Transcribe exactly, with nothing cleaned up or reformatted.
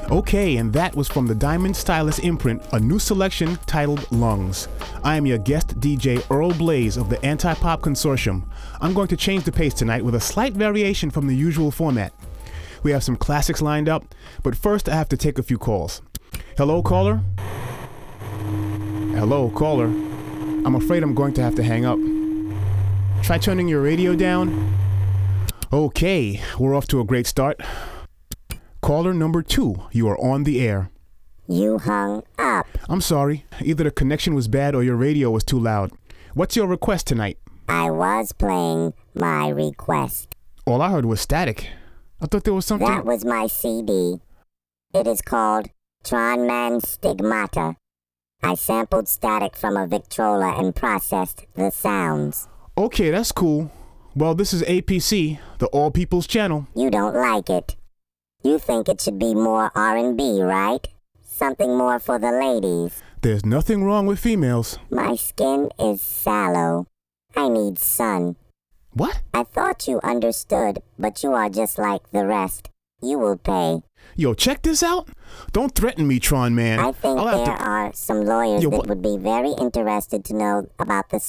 Okay, and that was from the Diamond Stylus imprint, a new selection titled Lungs. I am your guest D J Earl Blaze of the Anti-Pop Consortium. I'm going to change the pace tonight with a slight variation from the usual format. We have some classics lined up, but first I have to take a few calls. Hello, caller? Hello, caller? I'm afraid I'm going to have to hang up. Try turning your radio down. Okay, we're off to a great start. Caller number two, you are on the air. You hung up. I'm sorry. Either the connection was bad or your radio was too loud. What's your request tonight? I was playing my request. All I heard was static. I thought there was something... That was my C D. It is called Tron Man Stigmata. I sampled static from a Victrola and processed the sounds. Okay, that's cool. Well, this is A P C, the All People's Channel. You don't like it. You think it should be more R and B, right? Something more for the ladies. There's nothing wrong with females. My skin is sallow. I need sun. What? I thought you understood, but you are just like the rest. You will pay. Yo, check this out. Don't threaten me, Tron Man. I think I'll there have to... are some lawyers Yo, that what? would be very interested to know about the